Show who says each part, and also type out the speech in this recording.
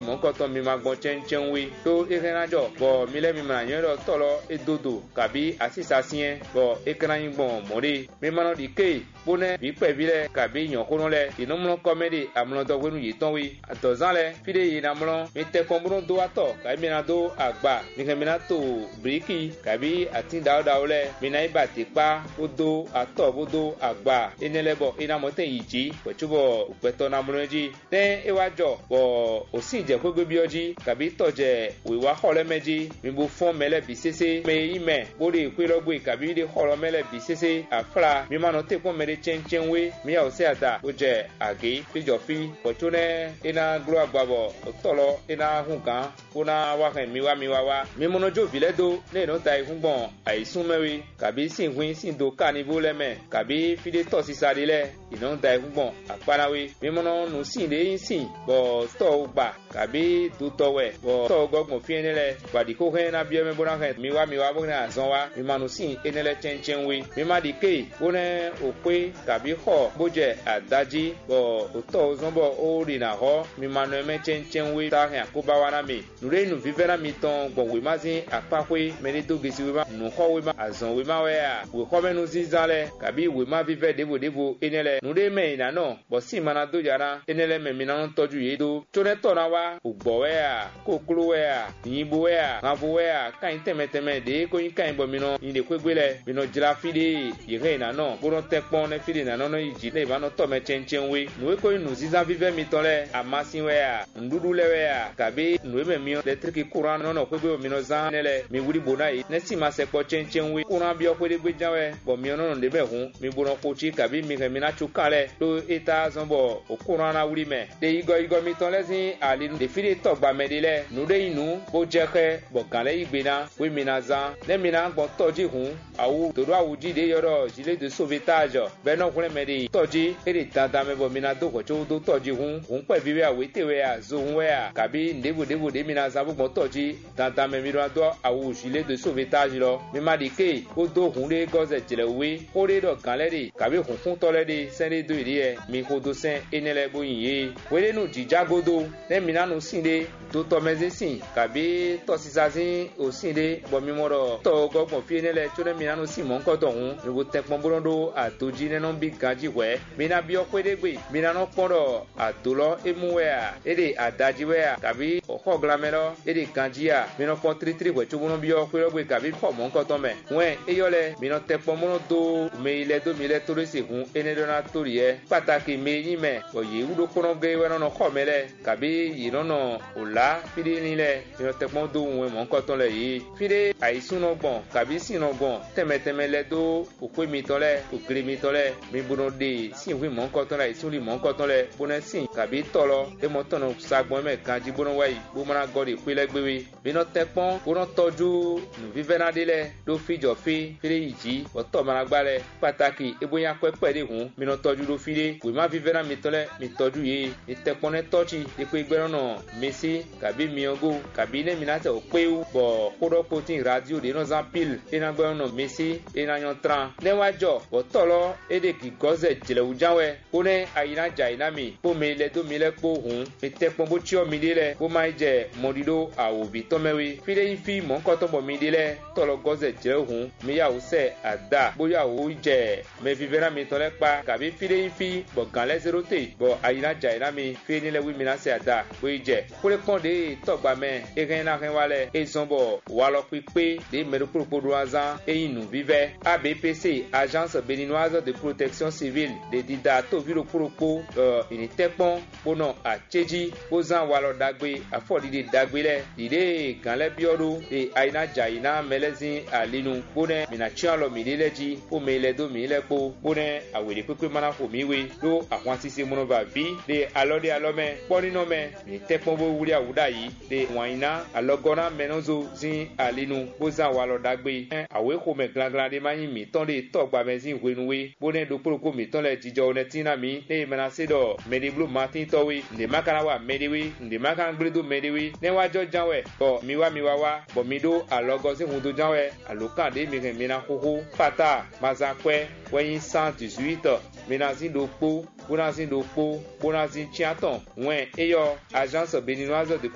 Speaker 1: monkoto mi magbon chen we to ekenajo bo mi le mi ma yan do tolo edodo kabi asisasien bo ekran gbon mori mi mano di ke bone bi pe bi le kabi yan kono le inomo comedy amlo do wenu yiton we atozan le fide yin amlo mi te kombro do ato kabi mi na do agba mi ke mi na to briki kabi atin daoda ole mi na ibati pa odo ato bodo agba enelebo ina mote yiji pochubo upeto na mroji den ewajo bo osi je kwegbe bioji kabi toje wiwa hole meji mi bu fon mele bisese me ime bori kwelogbe kabi de holo mele bisese afra mi mano te pon mere chen we mi ya ose ata oje age fijofi pochune ina glo agbabo otolo ina hunkan kuna wa kan mi wa mi monojo viledo le no dai hungbon aisun mewi kabi sinwin sindo kanibo leme kabi fide tosi sadile ino dai hungbon apanawe mi mono nu sinde yin sin bo to gba kabi dutowe bo to gogbon fi enele badiko hen na bieme bona hen mi wa bona azon wa mi manu sin enele chen we mi ma di ke one okwe kabi ho boje adaji bo oto zombo o ri na ho mi manu me chen we ta hen akoba wa na mi nure nu vivera mi ton gbon we mazin apakwe me ni do gesi we ma nu ho we ma azon we ma we a we ho me nu zizale kabi we ma vive debo enele nure me na no bo si mana do yara enele me mi na toju yedo chone to na wa ugbo we a kokulu we a yibo we a ngabu we a kan temeteme de ko yin kan bo mi no yin de kwegbele mi no jira fide yire na no bo no tepon ne fide na no no yiji ne ba no to me chen we nu ko nu ziza vive mi tole amasin we a ndudu le we a kabi nu me mi electric courant no no kwegbe mi no zan nele mi wuri bona yi ne si ma se po chen we courant bi o kwede gbe janwe bo mi no no de be hun mi bo no ko chi kabi mi ke mi na chukale to eta zombo o courant na wuri me de igo mi ton lesin ali de fide to gba medile nu de inu bo jeke bo ganle igbena we mi na zan ne mi na gbon toji hun awu to do awuji de yoro gilet de sauvetage be no kunle medi toji ere tata me bo mi na do ko cho do toji hun pe bi we awe te we a zo hun we a kabi ndebo de mi na zan bo gbon toji tata me mi do awu gilet de sauvetage lo mi ma di ke o do hun de goze jele we o de do ganle de kabi hun to le de sen de do iri e mi ko do sen enele bo yin ye we de nu jijagodo ne mi na nu sin de do to mezi sin kabi to sisazin o sin de bo mi moro to gogbon fi enele cho ne mi na nu sin mo nko to hun mi bo tepon borondo atoji ne no bi ganji we mi na bi okwedegbe mi na no pondo atolo emuwe a ede adaji we a kabi oko glamelo ede ganji a mi no pon tri we cho bono bi okwedegbe kabi po mo nko to me wen eyole mi no tepon mono do me ile do mi le to le se hun enele na tori e pataki me yin me oye udo kono ge we no ko mele kabi irono ola fide ni le mi no tepon do wen mo nko to le yi fide aisun no gbon kabi sin no gbon temeteme le do okwe mi to le okre mi to le mi bono de sin wi mo nko to le isun li mo nko to le bono sin kabi tolo e mo tono sagbon me kanji bono wa yi bo mana godi pele gbewe mi no tepon bono toju nu vivena de le do fijo fi fide yiji o to mana gbale pataki e boya pepe de hun mi no toju do fide we ma vivena mi to le mi toju ye mi tepon ne tochi de pe gbero no mesi kabi mi ogo kabi ne mi na te o pe u bo kodo potin radio de no zan pile e na gbero no mesi e na yon tran ne wajo o tolo e de ki goze jele ujanwe one ayina jaina mi po me le do mi le po hun mi tepon bo chi o mi de le bo ma je modido awo bi to mewe fide yin fi mo nko to bo mi de le tolo goze jele hun mi ya o se ada bo ya o je me vivera mi to le pa kabi fide yin fi bo ganle zero te bo ayina jaina mi fi ni le wi mi na se ada bo je ko le pon de to gba me e ren na ren wale e zombo wa lo pipe de meru propodo azan e inu vive ABPC Agence béninoise de protection civile de dida to viro propo ini tepon bono a cheji bozan walo dagbe afodi de dagbe le ide ganle biodo e aina jaina melezin alinu bone mina chialo mileji o mele do mile po bone awele pepe mana ko miwe do àwọn sise mono ba bi de alode alome ponino me ni tepon bo wuri awuda yi de waina alogona menozo zin alinu bozan walo dagbe awe ko me glanglan de mayin mi ton de to gba mezin wenuwe bone do proko mi ton le jijo netina mi ne menase do mediblu martin towe nde makana wa mediwe nde makan gledo mediwe ne wajo janwe bo mi wa bo mi do alogo se hundo janwe alokan de mi ren mi na koko pata mazakwe weyin 118 menazin do po bonazin chiaton wen eyo agence béninoise de